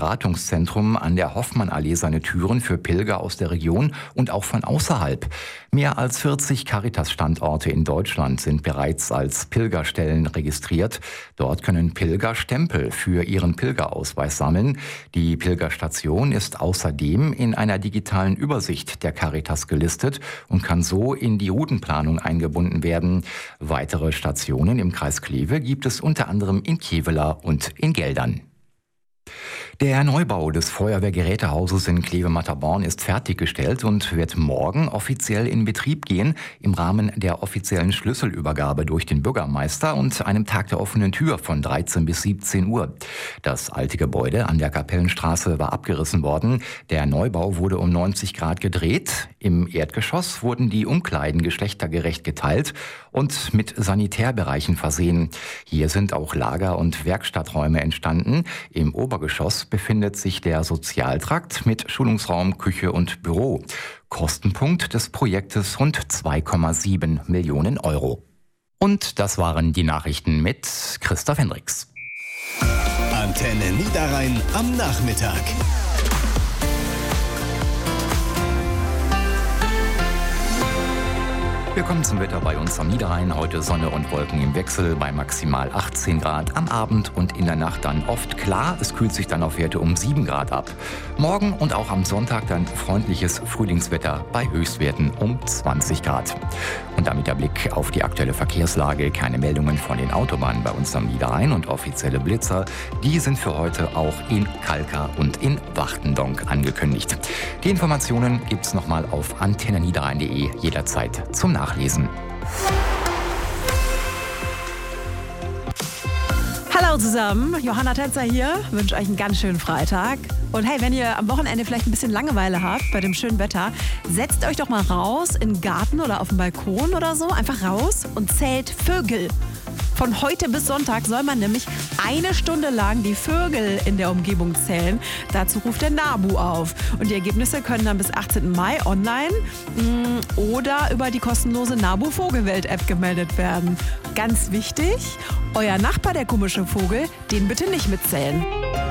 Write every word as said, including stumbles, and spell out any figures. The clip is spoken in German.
Beratungszentrum an der Hoffmannallee seine Türen für Pilger aus der Region und auch von außerhalb. Mehr als vierzig Caritas-Standorte in Deutschland sind bereits als Pilgerstellen registriert. Dort können Pilger Stempel für ihren Pilgerausweis sammeln. Die Pilgerstation ist außerdem in einer digitalen Übersicht der Caritas gelistet und kann so in die Routenplanung eingebunden werden. Weitere Stationen im Kreis Kleve gibt es unter anderem in Kevela und in Geldern. Der Neubau des Feuerwehrgerätehauses in Kleve-Matterborn ist fertiggestellt und wird morgen offiziell in Betrieb gehen, im Rahmen der offiziellen Schlüsselübergabe durch den Bürgermeister und einem Tag der offenen Tür von dreizehn bis siebzehn Uhr. Das alte Gebäude an der Kapellenstraße war abgerissen worden. Der Neubau wurde um neunzig Grad gedreht. Im Erdgeschoss wurden die Umkleiden geschlechtergerecht geteilt und mit Sanitärbereichen versehen. Hier sind auch Lager- und Werkstatträume entstanden. Im Obergeschoss befindet sich der Sozialtrakt mit Schulungsraum, Küche und Büro. Kostenpunkt des Projektes rund zwei Komma sieben Millionen Euro. Und das waren die Nachrichten mit Christoph Hendricks. Antenne Niederrhein am Nachmittag. Willkommen zum Wetter bei uns am Niederrhein. Heute Sonne und Wolken im Wechsel bei maximal achtzehn Grad am Abend und in der Nacht dann oft klar. Es kühlt sich dann auf Werte um sieben Grad ab. Morgen und auch am Sonntag dann freundliches Frühlingswetter bei Höchstwerten um zwanzig Grad. Und damit der Blick auf die aktuelle Verkehrslage. Keine Meldungen von den Autobahnen bei uns am Niederrhein und offizielle Blitzer. Die sind für heute auch in Kalka und in Wachtendonk angekündigt. Die Informationen gibt's nochmal auf antenne niederrhein punkt de jederzeit zum Nachlesen. Hallo zusammen, Johanna Tänzer hier, wünsche euch einen ganz schönen Freitag. Und hey, wenn ihr am Wochenende vielleicht ein bisschen Langeweile habt bei dem schönen Wetter, setzt euch doch mal raus in den Garten oder auf den Balkon oder so, einfach raus und zählt Vögel. Von heute bis Sonntag soll man nämlich eine Stunde lang die Vögel in der Umgebung zählen. Dazu ruft der NABU auf. Und die Ergebnisse können dann bis achtzehnten Mai online mh, oder über die kostenlose NABU Vogelwelt-App gemeldet werden. Ganz wichtig, euer Nachbar, der komische Vogel, den bitte nicht mitzählen.